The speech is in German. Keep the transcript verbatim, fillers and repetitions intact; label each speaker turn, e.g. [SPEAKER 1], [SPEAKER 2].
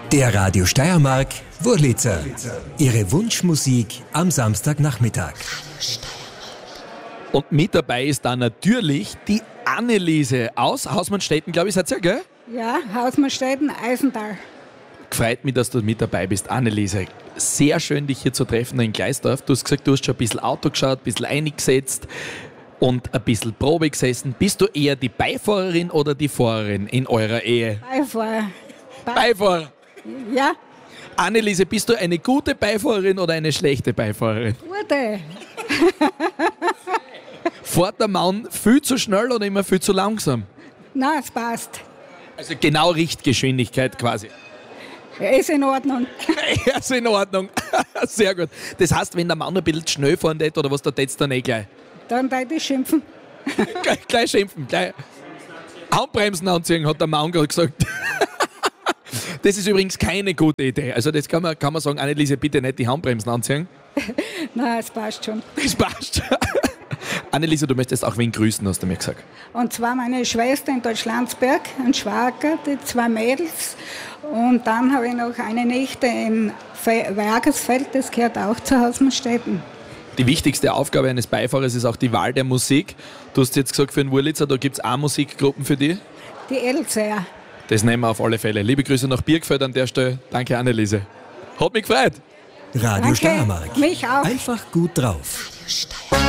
[SPEAKER 1] Der Radio Steiermark Wurlitzer. Ihre Wunschmusik am Samstagnachmittag.
[SPEAKER 2] Und mit dabei ist dann natürlich die Anneliese aus Hausmannstetten, glaube ich, seid ihr, gell?
[SPEAKER 3] Ja, Hausmannstetten, Eisental.
[SPEAKER 2] Gefreut mich, dass du mit dabei bist, Anneliese. Sehr schön, dich hier zu treffen in Gleisdorf. Du hast gesagt, du hast schon ein bisschen Auto geschaut, ein bisschen eingesetzt und ein bisschen Probe gesessen. Bist du eher die Beifahrerin oder die Fahrerin in eurer Ehe?
[SPEAKER 3] Beifahrer. Be
[SPEAKER 2] Beifahrer.
[SPEAKER 3] Ja,
[SPEAKER 2] Anneliese, bist du eine gute Beifahrerin oder eine schlechte Beifahrerin?
[SPEAKER 3] gute.
[SPEAKER 2] Fährt der Mann viel zu schnell oder immer viel zu langsam?
[SPEAKER 3] Nein, es passt.
[SPEAKER 2] Also genau Richtgeschwindigkeit quasi.
[SPEAKER 3] Ist in Ordnung.
[SPEAKER 2] Ja, ist in Ordnung. Sehr gut. Das heißt, wenn der Mann ein bisschen schnell fahren tät oder was, da tät's dann eh gleich.
[SPEAKER 3] Dann darf ich schimpfen.
[SPEAKER 2] gleich, gleich schimpfen, gleich. Handbremsen anziehen, hat der Mann gerade gesagt. Das ist übrigens keine gute Idee. Also das kann man, kann man sagen, Anneliese, bitte nicht die Handbremsen anziehen.
[SPEAKER 3] Nein, es passt schon.
[SPEAKER 2] Das passt. Anneliese, du möchtest auch wen grüßen, hast du mir gesagt.
[SPEAKER 3] Und zwar meine Schwester in Deutschlandsberg, ein Schwager, die zwei Mädels. Und dann habe ich noch eine Nichte in Wergersfeld, das gehört auch zu Hausmannstetten.
[SPEAKER 2] Die wichtigste Aufgabe eines Beifahrers ist auch die Wahl der Musik. Du hast jetzt gesagt, für den Wurlitzer, da gibt es auch Musikgruppen für dich.
[SPEAKER 3] Die Elsäer.
[SPEAKER 2] Das nehmen wir auf alle Fälle. Liebe Grüße nach Birgfeld an der Stelle. Danke, Anneliese. Hat mich gefreut.
[SPEAKER 1] Radio
[SPEAKER 3] Danke,
[SPEAKER 1] Steiermark.
[SPEAKER 3] mich auch.
[SPEAKER 1] Einfach gut drauf.
[SPEAKER 4] Radio Steiermark.